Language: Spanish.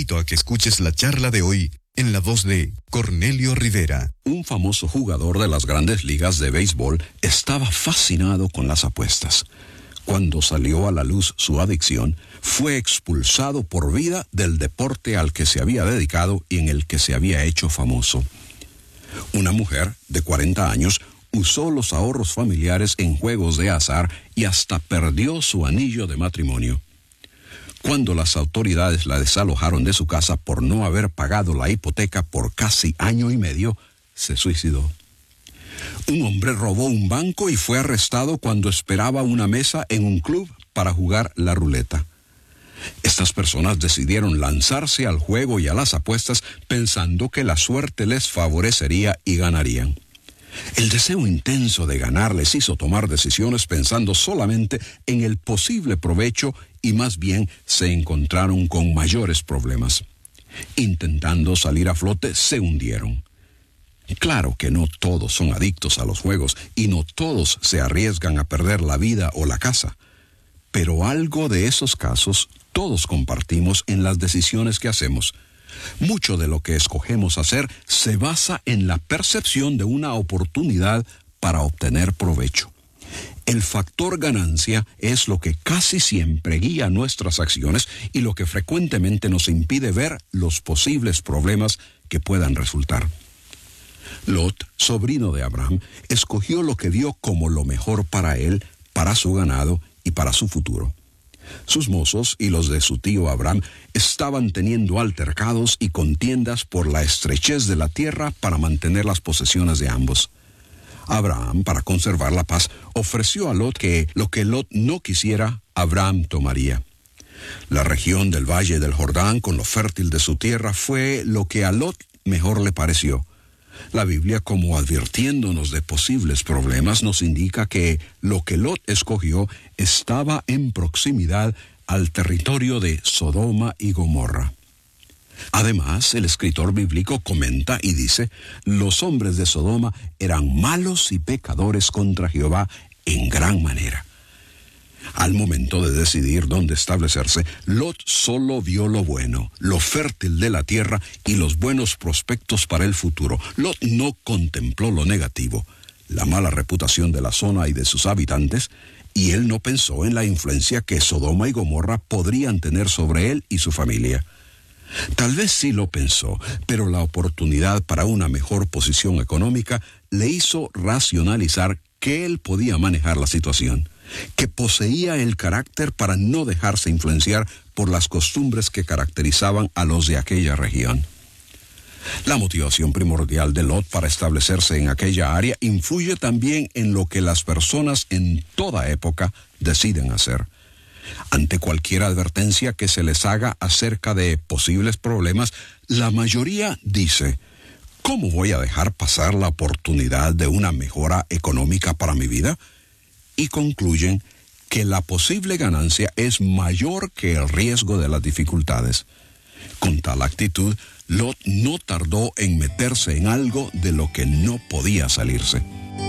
invito a que escuches la charla de hoy en la voz de Cornelio Rivera. Un famoso jugador de las grandes ligas de béisbol estaba fascinado con las apuestas. Cuando salió a la luz su adicción, fue expulsado por vida del deporte al que se había dedicado y en el que se había hecho famoso. Una mujer de 40 años usó los ahorros familiares en juegos de azar y hasta perdió su anillo de matrimonio. Cuando las autoridades la desalojaron de su casa por no haber pagado la hipoteca por casi año y medio, se suicidó. Un hombre robó un banco y fue arrestado cuando esperaba una mesa en un club para jugar la ruleta. Estas personas decidieron lanzarse al juego y a las apuestas pensando que la suerte les favorecería y ganarían. El deseo intenso de ganar les hizo tomar decisiones pensando solamente en el posible provecho y más bien se encontraron con mayores problemas. Intentando salir a flote, se hundieron. Claro que no todos son adictos a los juegos y no todos se arriesgan a perder la vida o la casa. Pero algo de esos casos todos compartimos en las decisiones que hacemos. Mucho de lo que escogemos hacer se basa en la percepción de una oportunidad para obtener provecho. El factor ganancia es lo que casi siempre guía nuestras acciones y lo que frecuentemente nos impide ver los posibles problemas que puedan resultar. Lot, sobrino de Abraham, escogió lo que vio como lo mejor para él, para su ganado y para su futuro. Sus mozos y los de su tío Abraham estaban teniendo altercados y contiendas por la estrechez de la tierra para mantener las posesiones de ambos. Abraham, para conservar la paz, ofreció a Lot que lo que Lot no quisiera, Abraham tomaría. La región del valle del Jordán, con lo fértil de su tierra, fue lo que a Lot mejor le pareció. La Biblia, como advirtiéndonos de posibles problemas, nos indica que lo que Lot escogió estaba en proximidad al territorio de Sodoma y Gomorra. Además, el escritor bíblico comenta y dice, los hombres de Sodoma eran malos y pecadores contra Jehová en gran manera. Al momento de decidir dónde establecerse, Lot solo vio lo bueno, lo fértil de la tierra y los buenos prospectos para el futuro. Lot no contempló lo negativo, la mala reputación de la zona y de sus habitantes, y él no pensó en la influencia que Sodoma y Gomorra podrían tener sobre él y su familia. Tal vez sí lo pensó, pero la oportunidad para una mejor posición económica le hizo racionalizar que él podía manejar la situación, que poseía el carácter para no dejarse influenciar por las costumbres que caracterizaban a los de aquella región. La motivación primordial de Lot para establecerse en aquella área influye también en lo que las personas en toda época deciden hacer. Ante cualquier advertencia que se les haga acerca de posibles problemas, la mayoría dice, ¿cómo voy a dejar pasar la oportunidad de una mejora económica para mi vida? Y concluyen que la posible ganancia es mayor que el riesgo de las dificultades. Con tal actitud, Lot no tardó en meterse en algo de lo que no podía salirse.